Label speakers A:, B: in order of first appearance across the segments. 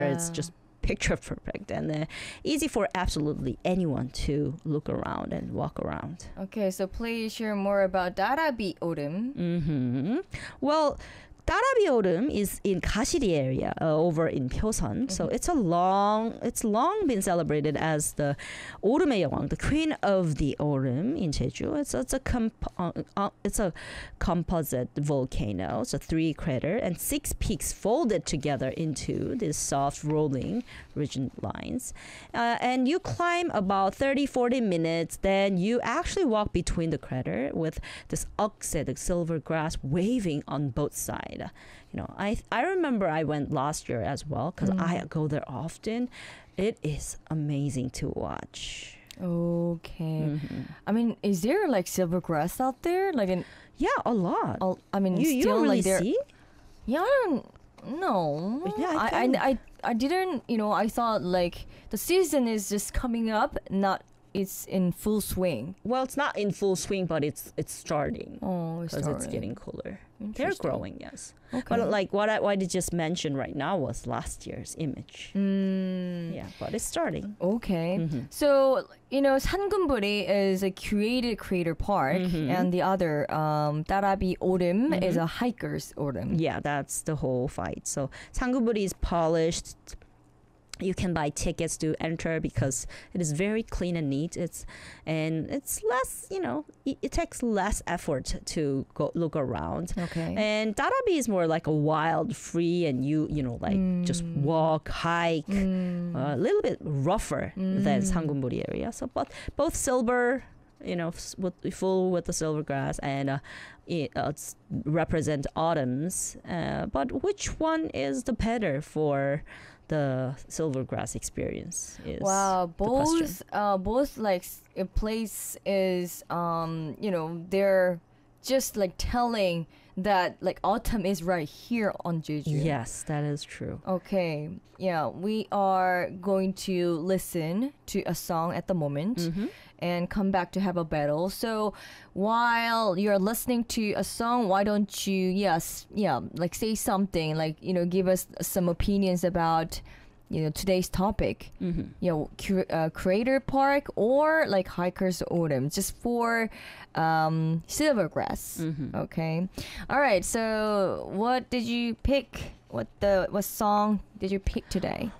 A: It's just picture perfect and easy for absolutely anyone to look around and walk around.
B: Okay, so please share more about Darabi Autumn.
A: Well, Darabi Autumn is in Kashiri area over in Pyoseon. So it's long been celebrated as the Autumn의 여왕, the queen of the autumn in Jeju. It's a composite volcano. It's a 3 crater and 6 peaks folded together into these soft rolling ridge lines. And you climb about 30-40 minutes. Then you actually walk between the crater with this okse, the silver grass, waving on both sides. I remember I went last year as well because I go there often. It is amazing to watch.
B: Okay. I mean, is there like silver grass out there?
A: Yeah, a lot.
B: I mean,
A: you
B: still
A: don't really
B: like
A: see?
B: Yeah, I don't know.
A: Yeah,
B: I didn't, I thought like the season is just coming up, not it's in full swing.
A: Well, it's not in full swing, but it's starting.
B: Oh,
A: because it's getting cooler. They're growing, yes.
B: Okay.
A: But like what I just mentioned right now was last year's image. Yeah, but it's starting.
B: Okay. So, Sangumburi is a curated creator park, and the other, Darabi Autumn, is a hiker's autumn.
A: Yeah, that's the whole fight. So, Sangumburi is polished. You can buy tickets to enter because it is very clean and neat. It's less, it takes less effort to go look around.
B: Okay.
A: And Darabi is more like a wild, free, and just walk, hike, a little bit rougher than Sangumburi area. So, but both silver, full with the silver grass, and it's represent autumns. But which one is the better for the silver grass experience?
B: Both like a place is they're just like telling that like autumn is right here on Jeju.
A: Yes, that is true.
B: Okay, yeah, we are going to listen to a song at the moment and come back to have a battle. So while you're listening to a song, why don't you like say something, like give us some opinions about today's topic, creator park or like hikers autumn, just for silvergrass. Okay, all right, so what did you pick? What song did you pick today?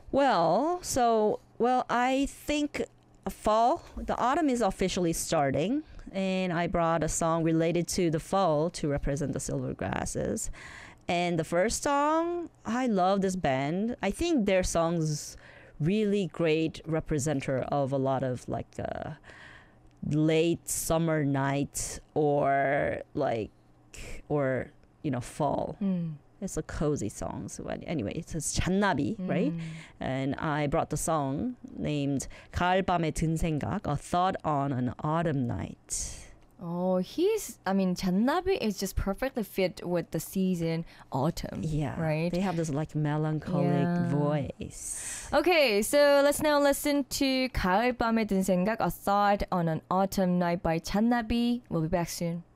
A: I think fall, the autumn is officially starting, and I brought a song related to the fall to represent the silver grasses. And the first song, I love this band. I think their songs really great representer of a lot of like late summer night or fall. It's a cozy song. So anyway, it's 잔나비, right? And I brought the song named 가을밤에 든 생각, a thought on an autumn night.
B: Oh, 잔나비 is just perfectly fit with the season autumn.
A: Yeah,
B: right?
A: They have this like melancholic voice.
B: Okay, so let's now listen to 가을밤에 든 생각, a thought on an autumn night by 잔나비. We'll be back soon.